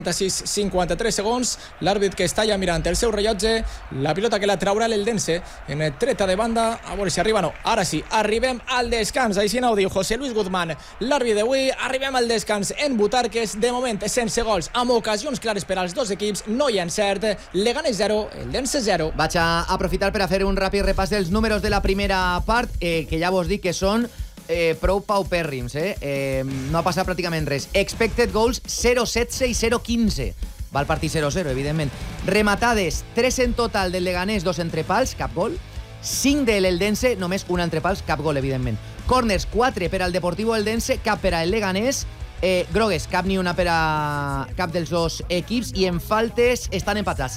53 segons, l'àrbit que està ja mirant el seu rellotge, la pilota que la traurà l'Eldense en treta de banda, a veure si arriba. No, ara sí, arribem al descans, així no ho diu José Luis Guzmán, l'àrbit d'avui. Arribem al descans en Butarques, de moment sense gols, amb ocasions clares per als dos equips, no hi ha encert. Leganés 0, Eldense 0. Vaig a aprofitar per a fer un ràpid repàs dels números de la primera part, que ja vos dic que són prou paupèrrims, no ha passat pràcticament res. Expected goals 0-16 i 0-15. Va el partit 0-0, evidentment. Rematades 3 en total del Leganés, 2 entrepals, cap gol. 5 de l'Eldense, només un entrepals, cap gol, evidentment. Corners 4 per al Deportivo Eldense, cap per al Leganés. Grogues, cap ni una per a cap dels dos equips, i en faltes estan empatats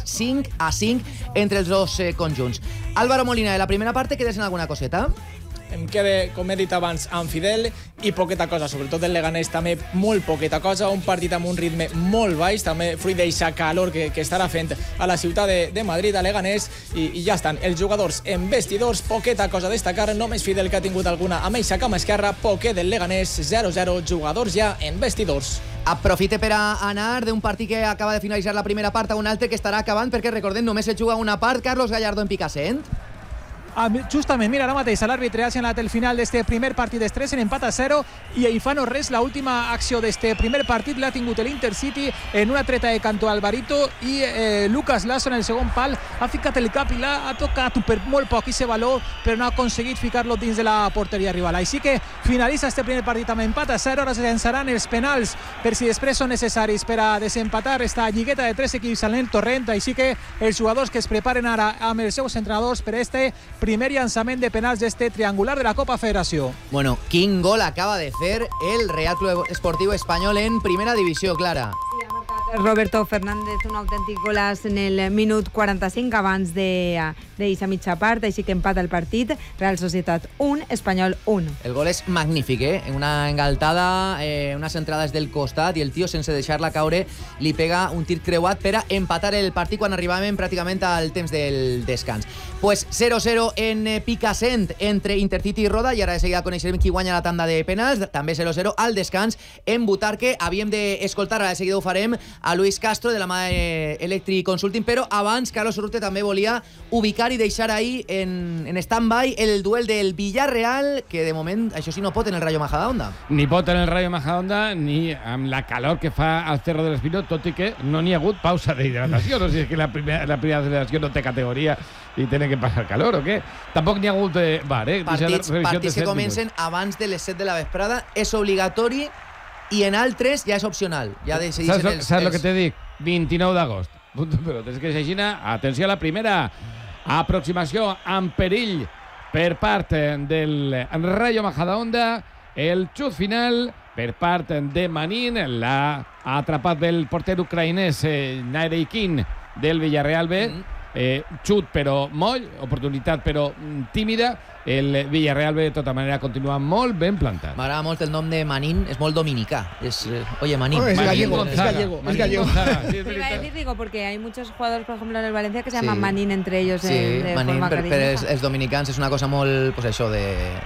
5-5 entre els dos conjunts. Álvaro Molina, de la primera part, quedes en alguna coseta? Em queda, com he dit abans, amb Fidel i poqueta cosa, sobretot el Leganés també molt poqueta cosa, un partit amb un ritme molt baix, també fruit d'eixa calor que estarà fent a la ciutat de Madrid, a Leganés, i ja estan els jugadors en vestidors, poqueta cosa a destacar, només Fidel que ha tingut alguna amb eixa cama esquerra, poquet del Leganés, 0-0, jugadors ja en vestidors. Aprofite per a anar d'un partit que acaba de finalitzar la primera part a un altre que estarà acabant, perquè recordem, només se juga una part. Carlos Gallardo en Picassent. Justament, mira, ara mateix l'àrbitre ha assenyalat el final d'este primer partit d'estrès en empat a 0, i ahí fa no res, l'última acció d'este primer partit l'ha tingut l'Intercity en una treta de Canto Alvarito, i Lucas Lasso en el segon pal ha ficat el cap i l'ha tocat per molt poc i se valor, però no ha aconseguit ficar-lo dins de la porteria rival. Així que finalitza este primer partit amb empat a 0, ara se llançaran els penals per si després són necessaris per a desempatar esta lligueta de 3 equips en el torrent, així que els jugadors que es preparen ara amb els seus entrenadors per este primer llançament de penals d'este triangular de la Copa Federació. Bueno, quin gol acaba de fer el Real Club Esportiu Espanyol en primera divisió, Clara. Roberto Fernández, un autèntic golaç en el minut 45 abans d'eixa mitja part, així que empata el partit, Real Societat 1, Espanyol 1. El gol és magnífic, una engaltada, unes entrades del costat, i el tio, sense deixar-la caure, li pega un tir creuat per a empatar el partit quan arribàvem pràcticament al temps del descans. Pues 0-0 en Picassent entre Intercity i Roda, i ara de seguida coneixerem qui guanya la tanda de penals. També 0-0 al descans en Butarque. Havíem d'escoltar, ara de seguida ho farem, a Luis Castro de la mà Electric Consulting, però abans Carlos Urrutia també volia ubicar i deixar ahí en stand-by el duel del Villarreal, que de moment, això sí, no pot en el Rayo Majadahonda. Ni pot en el Rayo Majadahonda, ni amb la calor que fa al Cerro del Espino, tot i que no n'hi ha hagut pausa d'hidratació. No sé si és que la primera aceleració no té categoria i tenen que passar calor o què. Tampoc n'hi ha hagut bar, Partits que comencen abans de les 7 de la vesprada, és obligatori, i en altres ja és opcional. Ja decideixen els... Saps el que te dic? 29 d'agost. Però tens que llegir, atenció a la primera aproximació amb perill per part del Rayo Majadahonda. El xut final per part de Manín, l'ha atrapat del porter ucraïnès Nareikin del Villarreal B. Xut però moll, oportunitat però tímida. El Villarreal B de tota manera continua molt ben plantat. M'agrada molt el nom de Manín, és molt dominicà. Oye, Manín. Es gallego. Sí, iba a decir, digo, porque hay muchos jugadores, por ejemplo, en el Valencia que se llaman Manín entre ellos. Sí, de Manín, forma però els dominicans és una cosa molt, pues això,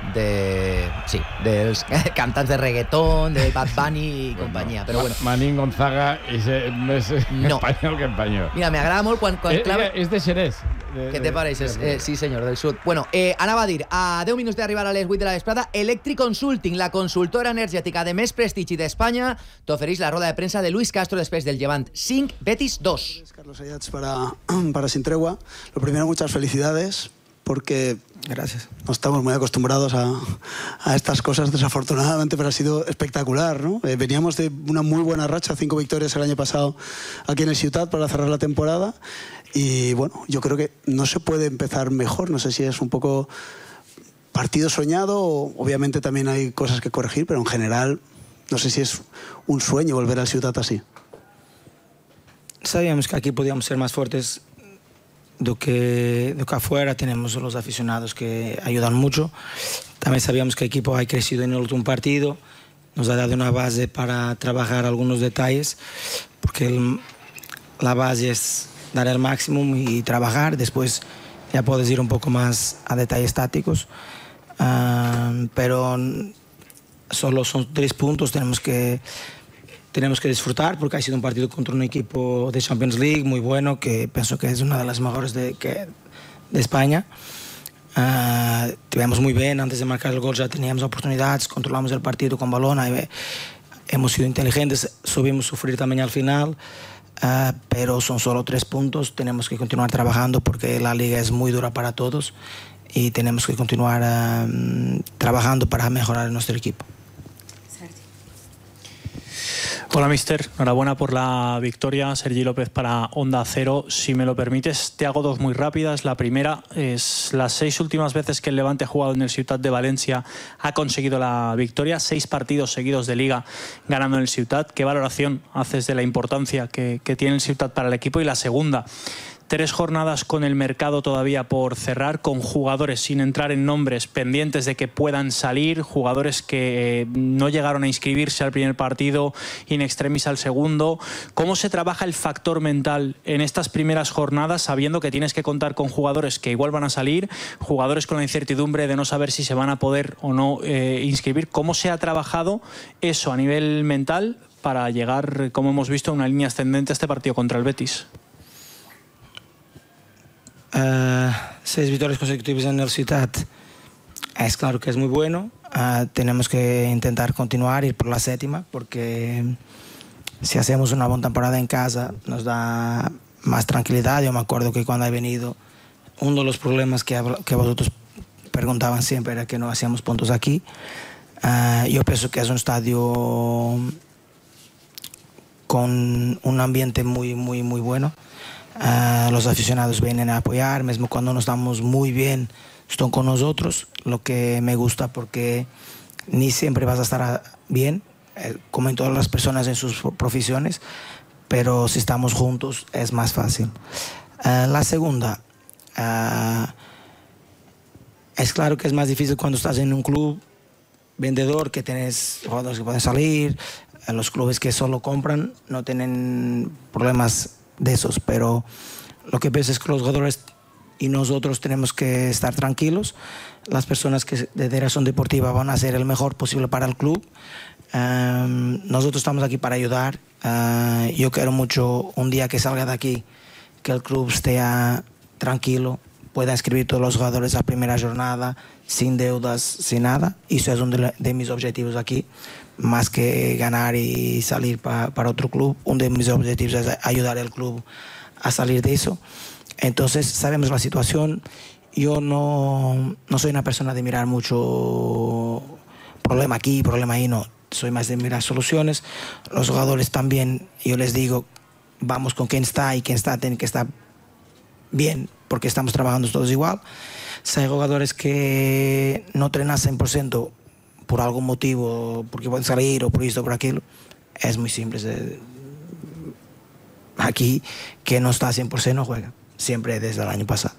dels cantants de reggaetón, de Bad Bunny i companyia. Però bueno. Manín Gonzaga és més espanyol que espanyol. Mira, m'agrada molt quan clava... És de Xerès. Què te pareixes? Sí, senyor, del sud. Bueno, anava a dir, a 10 minuts d'arribar a les 8 de la vesprada, Electric Consulting, la consultora energètica de més prestigi d'Espanya, t'ofereix la roda de premsa de Luis Castro después del Levant 5, Betis 2. Carlos Ayats para Sin Tregua. Lo primero, muchas felicidades, porque gracias. No estamos muy acostumbrados a estas cosas, desafortunadamente, pero ha sido espectacular, ¿no? Veníamos de una muy buena racha, 5 victorias el año pasado aquí en el Ciutat para cerrar la temporada, y bueno, yo creo que no se puede empezar mejor. No sé si es un poco partido soñado, o obviamente también hay cosas que corregir, pero en general no sé si es un sueño volver al Ciutat así. Sabíamos que aquí podíamos ser más fuertes de que afuera. Tenemos los aficionados que ayudan mucho. También sabíamos que el equipo ha crecido en el último partido, nos ha dado una base para trabajar algunos detalles, porque la base es dar el máximo y trabajar. Después ya puedes ir un poco más a detalles tácticos, pero solo son 3 puntos. Tenemos tenemos que disfrutar porque ha sido un partido contra un equipo de Champions League muy bueno, que pienso que es una de las mejores de España. Tivemos muy bien, antes de marcar el gol ya teníamos oportunidades, controlamos el partido con balón, hemos sido inteligentes, subimos a sufrir también al final, pero son solo 3 puntos, tenemos que continuar trabajando porque la liga es muy dura para todos y tenemos que continuar trabajando para mejorar nuestro equipo. Hola, mister. Enhorabuena por la victoria. Sergi López para Onda Cero. Si me lo permites, te hago 2 muy rápidas. La primera es las 6 últimas veces que el Levante ha jugado en el Ciutat de Valencia ha conseguido la victoria. 6 partidos seguidos de Liga ganando en el Ciutat. ¿Qué valoración haces de la importancia que tiene el Ciutat para el equipo? Y la segunda, 3 jornadas con el mercado todavía por cerrar, con jugadores, sin entrar en nombres, pendientes de que puedan salir, jugadores que no llegaron a inscribirse al primer partido, in extremis al segundo. ¿Cómo se trabaja el factor mental en estas primeras jornadas, sabiendo que tienes que contar con jugadores que igual van a salir, jugadores con la incertidumbre de no saber si se van a poder o no inscribir? ¿Cómo se ha trabajado eso a nivel mental para llegar, como hemos visto, a una línea ascendente a este partido contra el Betis? 6 victorias consecutivas en el Ciutat es claro que es muy bueno. Tenemos que intentar continuar, ir por la 7ª, porque si hacemos una buena temporada en casa nos da más tranquilidad. Yo me acuerdo que cuando he venido, uno de los problemas que vosotros preguntaban siempre era que no hacíamos puntos aquí. Yo pienso que es un estadio con un ambiente muy, muy, muy bueno. Los aficionados vienen a apoyar, mismo cuando no estamos muy bien, están con nosotros, lo que me gusta porque ni siempre vas a estar bien, como en todas las personas en sus profesiones, pero si estamos juntos es más fácil. La segunda, es claro que es más difícil cuando estás en un club vendedor, que tienes jugadores que pueden salir, los clubes que solo compran no tienen problemas de esos, pero lo que pienso es que los jugadores y nosotros tenemos que estar tranquilos. Las personas que de dirección deportiva van a hacer el mejor posible para el club. Nosotros estamos aquí para ayudar. Yo quiero mucho un día que salga de aquí que el club esté tranquilo, pueda inscribir todos los jugadores a primera jornada sin deudas, sin nada. Y eso es uno de mis objetivos aquí, más que ganar y salir para otro club. Uno de mis objetivos es ayudar al club a salir de eso. Entonces sabemos la situación. Yo no soy una persona de mirar mucho problema aquí, problema ahí, no. Soy más de mirar soluciones. Los jugadores también, yo les digo, vamos con quien está, y quien está tiene que estar bien, porque estamos trabajando todos igual. Si hay jugadores que no entrenan 100% por algún motivo, porque pueden salir o por esto o por aquello, es muy simple. Aquí, que no está 100% no juega, siempre desde el año pasado.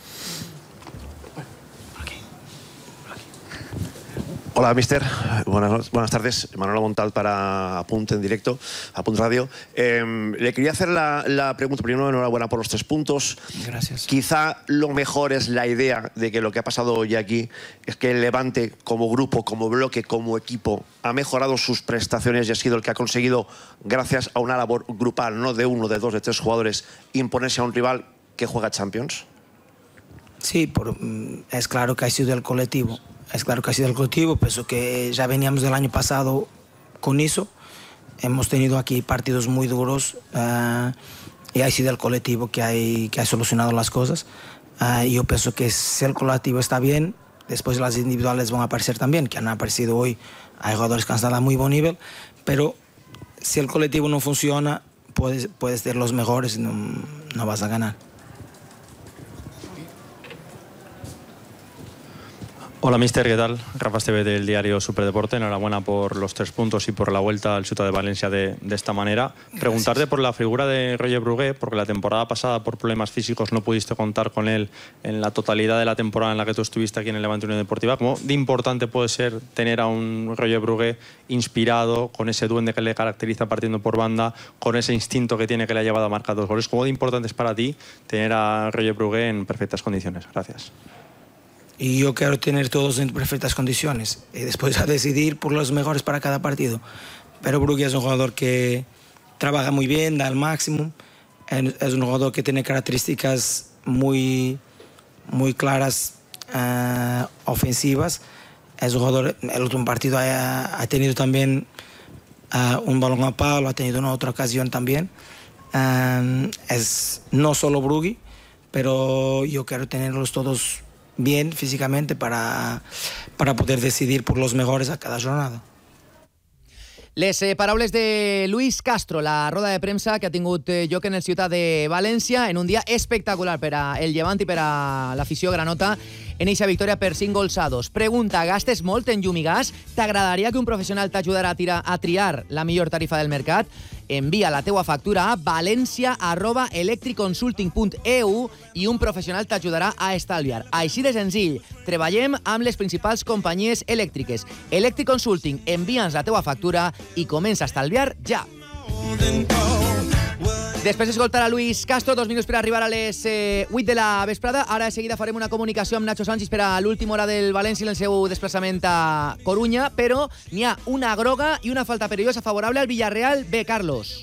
Hola, mister. Buenas tardes. Manolo Montal para Apunt en directo, Apunt Radio. Le quería hacer la pregunta. Primero, enhorabuena por los 3 puntos. Gracias. Quizá lo mejor es la idea de que lo que ha pasado hoy aquí es que el Levante, como grupo, como bloque, como equipo, ha mejorado sus prestaciones y ha sido el que ha conseguido, gracias a una labor grupal, no de 1, de 2, de 3 jugadores, imponerse a un rival que juega Champions. Sí, es claro que ha sido el colectivo. Es claro que ha sido el colectivo, pienso que ya veníamos del año pasado con eso. Hemos tenido aquí partidos muy duros y ha sido el colectivo que ha solucionado las cosas. Yo pienso que si el colectivo está bien, después las individuales van a aparecer también, que han aparecido hoy. Hay jugadores que han estado a muy buen nivel, pero si el colectivo no funciona, puedes ser los mejores y no vas a ganar. Hola, mister, ¿qué tal? Rafa Esteve del diario Superdeporte. Enhorabuena por los 3 puntos y por la vuelta al Ciutat de Valencia de esta manera. Gracias. Preguntarte por la figura de Roger Brugué, porque la temporada pasada por problemas físicos no pudiste contar con él en la totalidad de la temporada en la que tú estuviste aquí en el Levante Unión Deportiva. ¿Cómo de importante puede ser tener a un Roger Brugué inspirado, con ese duende que le caracteriza partiendo por banda, con ese instinto que tiene que le ha llevado a marcar 2 goles? ¿Cómo de importante es para ti tener a Roger Brugué en perfectas condiciones? Gracias. Y yo quiero tener todos en perfectas condiciones y después a decidir por los mejores para cada partido. pero Brugui es un jugador que trabaja muy bien, da el máximo, es un jugador que tiene características muy claras ofensivas. Es un jugador, el último partido ha tenido también un balón a palo, ha tenido una otra ocasión también. Es no solo Brugui, pero yo quiero tenerlos todos bien físicamente para poder decidir por los mejores a cada jornada. Les paraules de Luis Castro, la roda de premsa que ha tingut lloc en el Ciutat de València en un dia espectacular per a el Llevant i per a l'afició granota en eixa victòria per 5-2. Pregunta, gastes molt en llum i gas? T'agradaria que un professional t'ajudara a triar la millor tarifa del mercat? Envia la teua factura a valencia@electriconsulting.eu i un professional t'ajudarà a estalviar. Així de senzill, treballem amb les principals companyies elèctriques. Electric Consulting, envia'ns la teua factura i comença a estalviar ja. Després d'escoltar a Luis Castro, 2 minuts per arribar a les 8 de la vesprada. Ara de seguida farem una comunicació amb Nacho Sanchis per a l'última hora del València en el seu desplaçament a Corunya, però n'hi ha una groga i una falta perillosa favorable al Villarreal B, Carlos.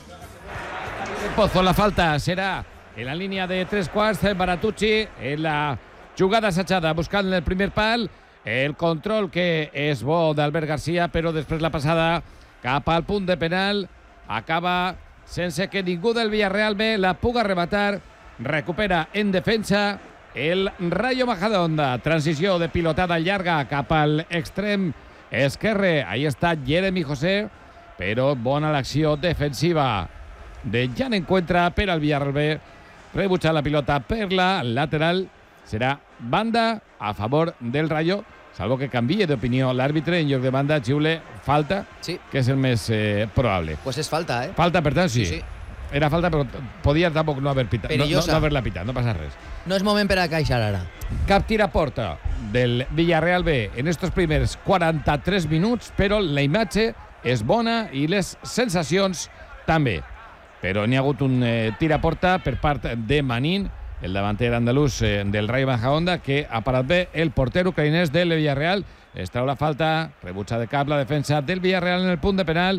Pozo, la falta será en la línea de 3 quarts. Baratucci en la jugada assetjada buscant el primer pal. El control que és bo d'Albert García, però després la passada cap al punt de penal acaba sense que ningú del Villarreal B la puga rematar. Recupera en defensa el Rayo Majadahonda. Transició de pilotada llarga cap al extrem esquerre. Ahí està Jeremy José, però bona l'acció defensiva de Jan Encuentra per al Villarreal B. Rebutja la pilota per la lateral. Serà banda a favor del Rayo, salvo que canvie d'opinió l'àrbitre, en lloc de banda xiule falta, sí, que és el més probable. Pues és falta, Falta, per tant, sí. Sí. Era falta, però podia tampoc no haver pitat. No haver-la pitat, no passa res. No és moment per a queixar ara. Cap tira porta del Villarreal B en estos primers 43 minuts, però la imatge és bona i les sensacions també. Però n'hi ha hagut un tira porta per part de Manín, el davanter andalús del Rayo Majadahonda, que ha parat bé el porter ucraïnès del Villarreal. Es treu la falta, rebutja de cap la defensa del Villarreal en el punt de penal.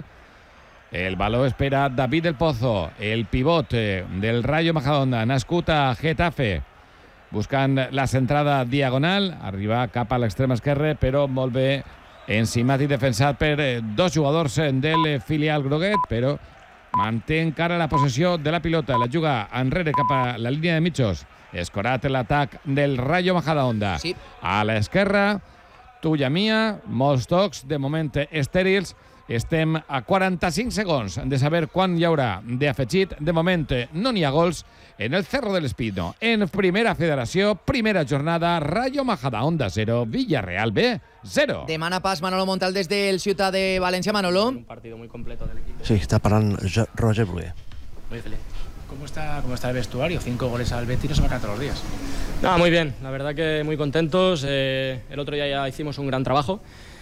El baló espera David del Pozo, el pivot del Rayo Majadahonda, nascut a Getafe, buscant la centrada diagonal, arriba cap a l'extrem esquerre, però molt bé encimat i defensat per dos jugadors del filial groguet, però manté encara la possessió de la pilota, la juga enrere cap a la línia de mitjos. Escorat l'atac del Rayo Majadahonda. Sí. A l'esquerra, tuya mia, molts tocs, de moment estèrils. Estem a 45 segons de saber quan hi haurà d'afegit. De moment no n'hi ha gols en el Cerro del Espino. En primera federació, primera jornada, Rayo Majadahonda 0, Villarreal B 0. Demana pas Manolo Montal des del Ciutat de València. Manolo. Un partido muy completo del equipo. Sí, está parlant Roger Brugué. Muy feliz. ¿Cómo está el vestuario? 5 goles al Betis, no se marcan todos los días. No, muy bien, la verdad que muy contentos. El otro día ya hicimos un gran trabajo.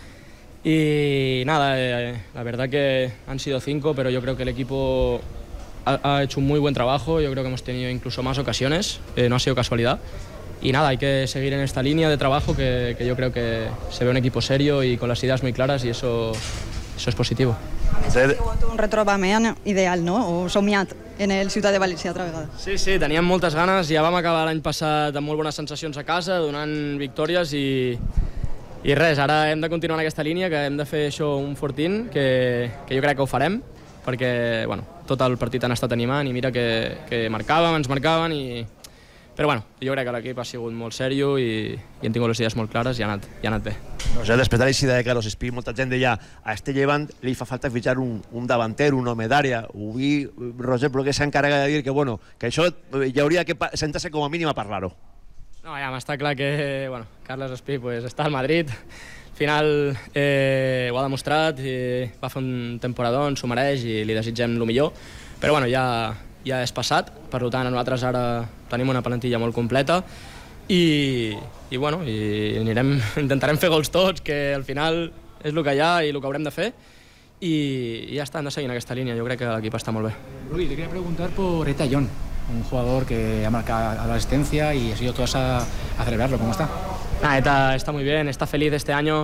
Y nada, la verdad que han sido 5, pero yo creo que el equipo ha hecho un muy buen trabajo. Yo creo que hemos tenido incluso más ocasiones, no ha sido casualidad. Y nada, hay que seguir en esta línea de trabajo que yo creo que se ve un equipo serio y con las ideas muy claras, y eso és positivo. Ha sigut un retrobament ideal, no? O somiat en el Ciutat de València altra vegada. Sí, teníem moltes ganes. Ja vam acabar l'any passat amb molt bones sensacions a casa, donant victòries i res, ara hem de continuar en aquesta línia, que hem de fer això un fortín, que jo crec que ho farem, perquè tot el partit han estat animant i mira que marcàvem, ens marcaven, però jo crec que l'equip ha sigut molt seriós i hem tingut les idees molt clares i ha anat bé. Roger, després de l'eixida de Carlos Espí, molta gent deia a este Llevant li fa falta fitxar un davanter, un home d'àrea. Avui Roger Brugué s'encarrega de dir que això hi hauria que sentar-se com a mínim a parlar-ho. No, ja m'està clar que Carlos Espí està al Madrid. Al final ho ha demostrat, va fer un temporadón, s'ho mereix i li desitgem el millor. Però ja és passat, per tant nosaltres ara tenim una plantilla molt completa i intentarem fer gols tots, que al final és el que hi ha i el que haurem de fer, i ja està, hem de seguir en aquesta línia. Jo crec que l'equip està molt bé. Luis, te quería preguntar por Eta John, un jugador que ha marcado la asistencia y ha sido todos a celebrarlo. ¿Cómo está? Eta está muy bien, está feliz este año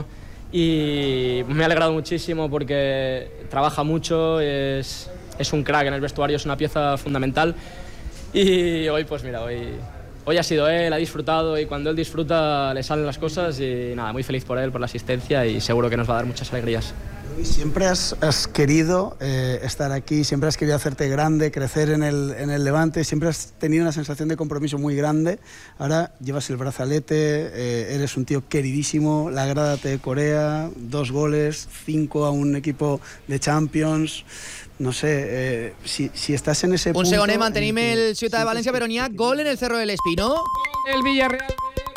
y me ha alegrado muchísimo porque trabaja mucho, es un crack en el vestuario, es una pieza fundamental y hoy pues mira, hoy ha sido él, ha disfrutado y cuando él disfruta le salen las cosas y nada, muy feliz por él, por la asistencia y seguro que nos va a dar muchas alegrías. Siempre has querido estar aquí, siempre has querido hacerte grande, crecer en el Levante, siempre has tenido una sensación de compromiso muy grande. Ahora llevas el brazalete, eres un tío queridísimo, la grada te corea, 2 goles, 5 a un equipo de Champions. No sé, si estás en ese punto... Un segonet, mantenim el Ciutat de València, però n'hi ha gol en el Cerro del Espino. El Villarreal,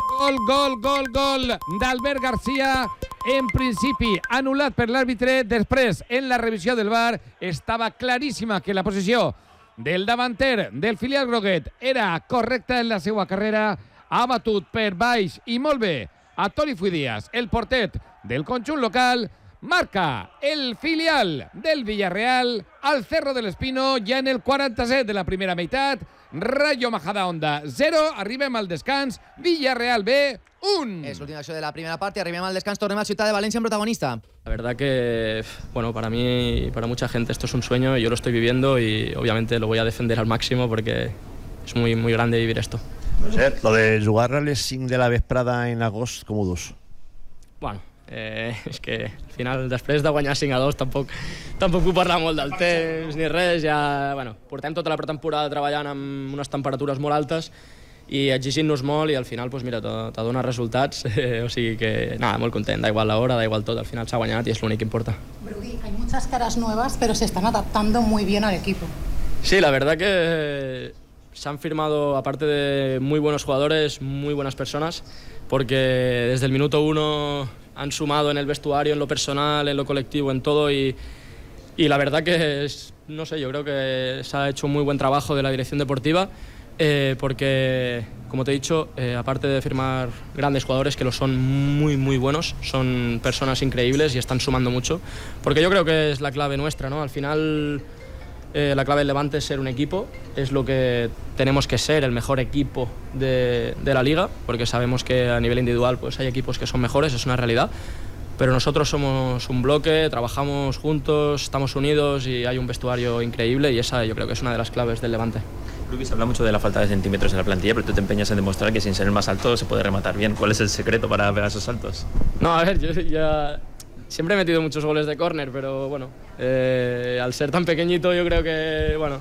gol d'Albert García. En principi, anul·lat per l'àrbitre. Després, en la revisió del VAR, estava claríssima que la posició del davanter del filial groguet era correcta en la seva carrera. Ha batut per baix i molt bé a Toni Fuidías, el portet del conjunt local. Marca el filial del Villarreal al Cerro del Espino ja en el 47 de la primera meitat. Rayo Majadahonda 0, arribem al descans. Villarreal B 1. És l'última acció de la primera part i arribem al descans. Tornem al Ciutat de València en protagonista. La verdad que, bueno, para mí y para mucha gente esto es un sueño, yo lo estoy viviendo y obviamente lo voy a defender al máximo porque es muy, muy grande vivir esto. Lo de jugar a les 5 de la vesprada en agost, com ho dus? Bueno, és que al final, després de guanyar 5-2, tampoc puc parlar molt del temps ni res. Ja, bueno, portem tota la pretemporada treballant amb unes temperatures molt altes i exigint-nos molt i al final, pues mira, te dona resultats. O sigui que, nada, molt content, da igual la hora, da igual tot, al final s'ha guanyat i és l'únic que importa. Brugui, hay muchas caras nuevas, pero se están adaptando muy bien al equipo. Sí, la verdad que se han firmado, aparte de muy buenos jugadores, muy buenas personas, porque desde el minuto 1 han sumado en el vestuario, en lo personal, en lo colectivo, en todo y la verdad que no sé, yo creo que se ha hecho un muy buen trabajo de la dirección deportiva porque, como te he dicho, aparte de firmar grandes jugadores que lo son muy muy buenos, son personas increíbles y están sumando mucho, porque yo creo que es la clave nuestra, ¿no? Al final la clave del Levante es ser un equipo, es lo que tenemos que ser, el mejor equipo de la liga, porque sabemos que a nivel individual pues hay equipos que son mejores, es una realidad, pero nosotros somos un bloque, trabajamos juntos, estamos unidos y hay un vestuario increíble y esa yo creo que es una de las claves del Levante. Luis, habla mucho de la falta de centímetros en la plantilla, pero tú te empeñas en demostrar que sin ser el más alto se puede rematar bien. ¿Cuál es el secreto para pegar esos saltos? No, a ver, yo ya siempre he metido muchos goles de córner, pero bueno, al ser tan pequeñito yo creo que, bueno,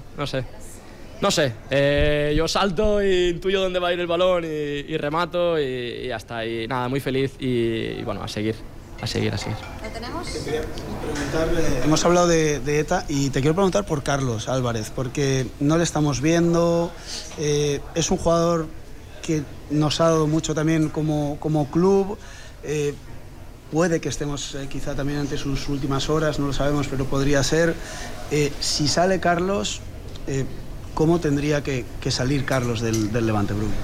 no sé, yo salto y intuyo dónde va a ir el balón y remato y ya está, y nada, muy feliz y bueno, a seguir. ¿Lo tenemos? Te quería preguntar, hemos hablado de ETA y te quiero preguntar por Carlos Álvarez, porque no le estamos viendo, es un jugador que nos ha dado mucho también como club, puede que estemos quizá también ante sus últimas horas, no lo sabemos, pero podría ser. Si sale Carlos, ¿cómo tendría que salir Carlos del Levante, Bruno?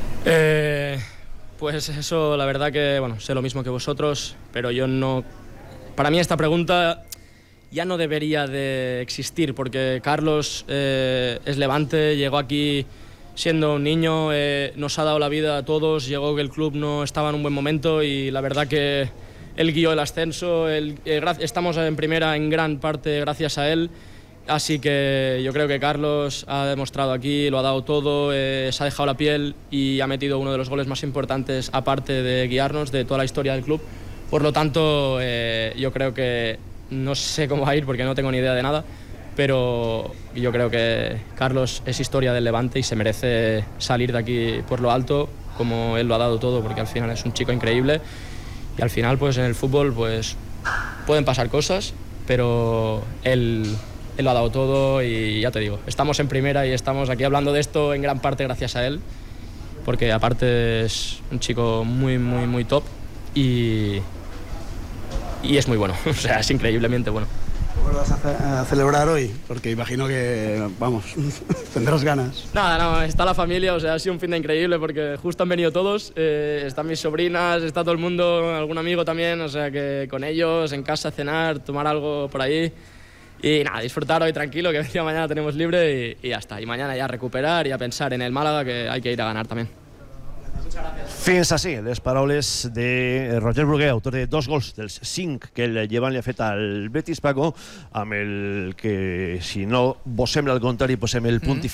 Pues eso, la verdad que, bueno, sé lo mismo que vosotros, pero yo no... Para mí esta pregunta ya no debería de existir, porque Carlos es Levante, llegó aquí siendo un niño, nos ha dado la vida a todos, llegó que el club no estaba en un buen momento y la verdad que él guió el ascenso, estamos en primera en gran parte gracias a él. Así que yo creo que Carlos ha demostrado aquí, lo ha dado todo, se ha dejado la piel y ha metido uno de los goles más importantes, aparte de guiarnos, de toda la historia del club. Por lo tanto, yo creo que no sé cómo va a ir porque no tengo ni idea de nada, pero yo creo que Carlos es historia del Levante y se merece salir de aquí por lo alto, como él lo ha dado todo, porque al final es un chico increíble y al final pues en el fútbol pues pueden pasar cosas, pero él lo ha dado todo y ya te digo, estamos en primera y estamos aquí hablando de esto en gran parte gracias a él, porque aparte es un chico muy, muy, muy top y es muy bueno, o sea, es increíblemente bueno. ¿Cómo lo vas a celebrar hoy? Porque imagino que, vamos, tendrás ganas. Nada, no, está la familia, o sea, ha sido un fin de increíble porque justo han venido todos, están mis sobrinas, está todo el mundo, algún amigo también, o sea que con ellos, en casa, cenar, tomar algo por ahí. Y nada, disfrutar hoy tranquilo, que encima mañana tenemos libre y ya está. Y mañana ya recuperar y a pensar en el Málaga, que hay que ir a ganar también. Fins així les paraules de Roger Brugué, autor de 2 gols dels 5 que el Llevant li ha fet al Betis, Paco, amb el que, si no vos sembla el contrari, posem el punt i